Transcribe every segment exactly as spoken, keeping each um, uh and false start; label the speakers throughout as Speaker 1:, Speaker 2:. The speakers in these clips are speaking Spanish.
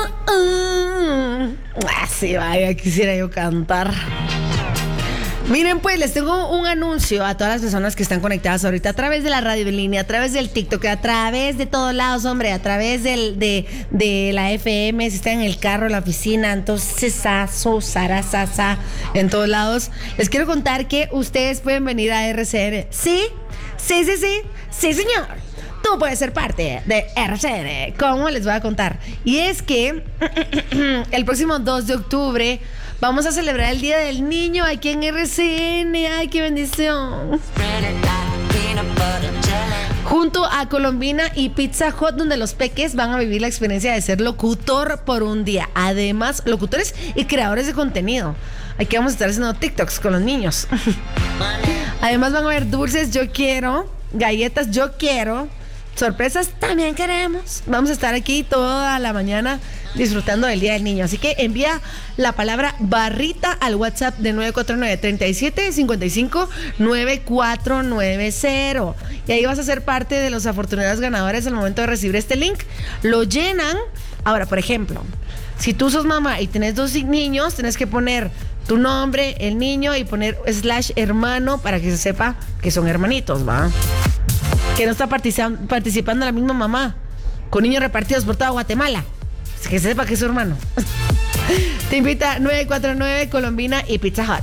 Speaker 1: uh. Así vaya, quisiera yo cantar. Miren, pues les tengo un anuncio a todas las personas que están conectadas ahorita a través de la radio en línea, a través del TikTok, a través de todos lados, hombre, a través del, de, de la F M, si están en el carro, en la oficina, entonces, saso, sara, sasa, en todos lados. Les quiero contar que ustedes pueden venir a R C N. ¿Sí? Sí, sí, sí. Sí, señor. Tú puedes ser parte de R C N. ¿Cómo? Les voy a contar. Y es que el próximo dos de octubre vamos a celebrar el Día del Niño aquí en R C N. ¡Ay, qué bendición! Junto a Colombina y Pizza Hut, donde los peques van a vivir la experiencia de ser locutor por un día. Además, locutores y creadores de contenido. Aquí vamos a estar haciendo TikToks con los niños. Además van a haber dulces, yo quiero, galletas, yo quiero, sorpresas, también queremos. Vamos a estar aquí toda la mañana disfrutando del Día del Niño. Así que envía la palabra barrita al WhatsApp de nueve cuatro nueve, treinta y siete, cincuenta y cinco, noventa y cuatro noventa. Y ahí vas a ser parte de los afortunados ganadores al momento de recibir este link. Lo llenan. Ahora, por ejemplo, si tú sos mamá y tenés dos niños, tenés que poner tu nombre, el niño, y poner slash hermano para que se sepa que son hermanitos, ¿va? Que no está partici- participando la misma mamá, con niños repartidos por toda Guatemala. Que se sepa que es su hermano. Te invita nueve cuatro nueve, Colombina y Pizza Hut.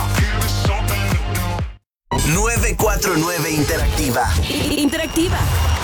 Speaker 2: nueve cuatro nueve Interactiva.
Speaker 3: Interactiva.